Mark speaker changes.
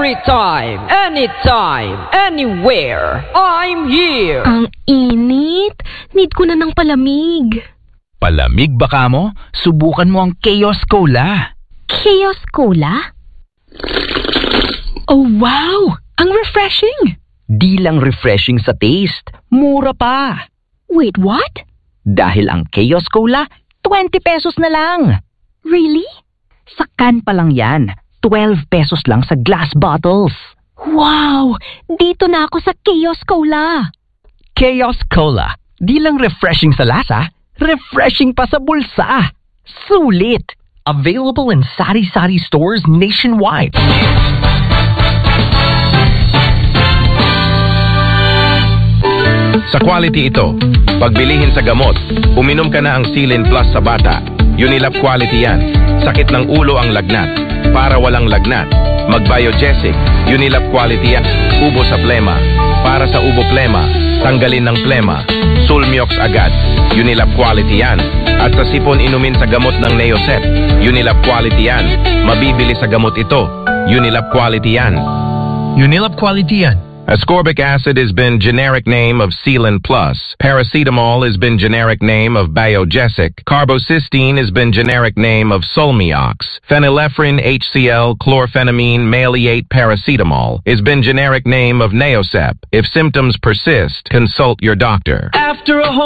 Speaker 1: Every time, anytime, anywhere, I'm here.
Speaker 2: Ang init. Need ko na ng palamig.
Speaker 3: Palamig ba ka mo? Subukan mo ang Chaos Cola.
Speaker 2: Chaos Cola? Oh wow! Ang refreshing!
Speaker 3: Di lang refreshing sa taste, mura pa.
Speaker 2: Wait, what?
Speaker 3: Dahil ang Chaos Cola, 20 pesos na lang.
Speaker 2: Really?
Speaker 3: Sa can pa lang yan, 12 pesos lang sa glass bottles.
Speaker 2: Wow! Dito na ako sa Chaos Cola.
Speaker 3: Chaos Cola, di lang refreshing sa lasa, refreshing pa sa bulsa. Sulit! Available in sari-sari stores nationwide.
Speaker 4: Sa quality ito, pagbilihin sa gamot, uminom ka na ang Sealin Plus sa bata. Unilab quality yan. Sakit ng ulo ang lagnat. Para walang lagnat, mag-Biogesic. Unilab quality yan. Ubo sa plema. Para sa ubo plema, tanggalin ng plema. Sulmiox agad. Unilab quality yan. At sa sipon inumin sa gamot ng Neosep. Unilab quality yan. Mabibili sa gamot ito. Unilab quality yan.
Speaker 3: Unilab quality yan.
Speaker 4: Ascorbic acid has been generic name of Sealin Plus. Paracetamol has been generic name of Biogesic. Carbocysteine has been generic name of Solmiox. Phenylephrine HCl chlorphenamine maleate paracetamol has been generic name of Neosep. If symptoms persist, consult your doctor.
Speaker 1: After a